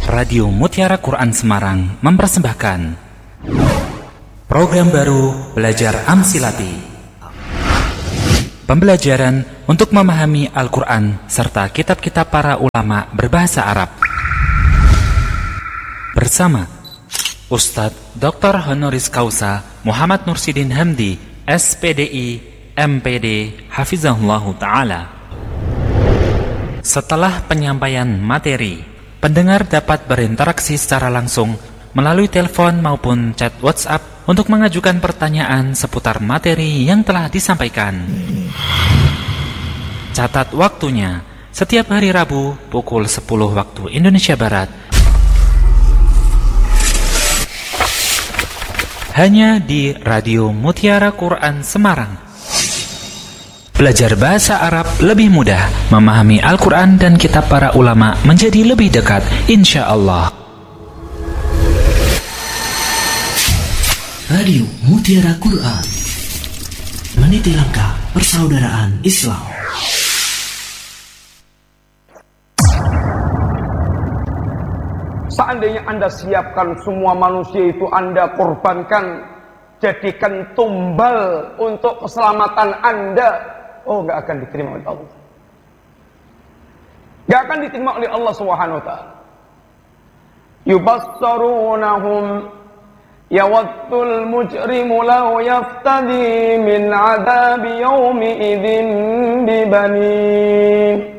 Radio Mutiara Quran Semarang mempersembahkan program baru Belajar Amsilati. Pembelajaran untuk memahami Al-Quran serta kitab-kitab para ulama berbahasa Arab. Bersama Ustadz Dr. Honoris Causa Muhammad Nursidin Hamdi, SPDI, MPD, Hafizahullah Ta'ala. Setelah penyampaian materi, pendengar dapat berinteraksi secara langsung melalui telepon maupun chat WhatsApp untuk mengajukan pertanyaan seputar materi yang telah disampaikan. Catat waktunya, setiap hari Rabu pukul 10 waktu Indonesia Barat. Hanya di Radio Mutiara Quran Semarang. Belajar bahasa Arab lebih mudah, memahami Al-Quran dan kitab para ulama menjadi lebih dekat, insya Allah. Radio Mutiara Quran, meniti langkah persaudaraan Islam. Seandainya Anda siapkan semua manusia itu, Anda korbankan, jadikan tumbal untuk keselamatan Anda, nggak akan diterima oleh Allah. Nggak akan diterima oleh Allah Subhanahu wa ta'ala. Yubassarunahum yawaddul mujrimu law yaftadi min adabi yawmi idzin bibani.